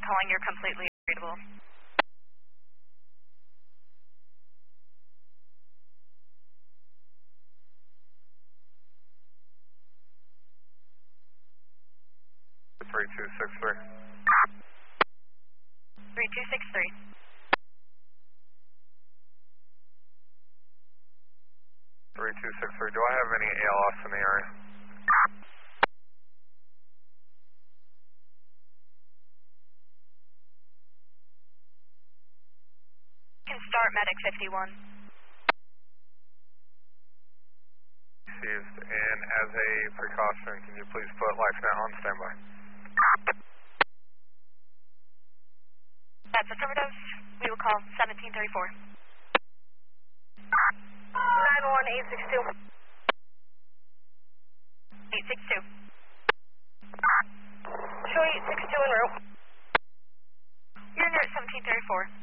calling, you're completely readable. Three two six three. 3263. 3263. Do I have any ALS in the area? Can start medic 51. Received. And as a precaution, can you please put LifeNet on standby? That's affirmative. We will call 1734. 91862. 862. Show 862 en route. You're near at 1734.